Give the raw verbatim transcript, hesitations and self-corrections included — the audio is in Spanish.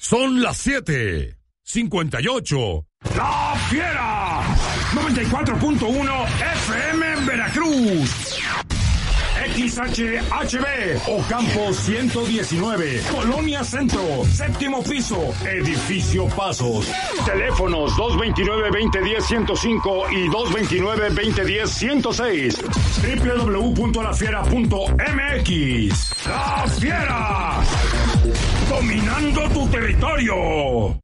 Son las siete cincuenta y ocho. ¡La Fiera! noventa y cuatro punto uno F M en Veracruz. X H H B Ocampo ciento diecinueve, Colonia Centro, séptimo piso, Edificio Pasos. Teléfonos dos veintinueve, veinte diez, ciento cinco y dos veintinueve, veinte diez, ciento seis. doble u doble u doble u punto la fiera punto m x. ¡La Fiera! Dominando tu territorio.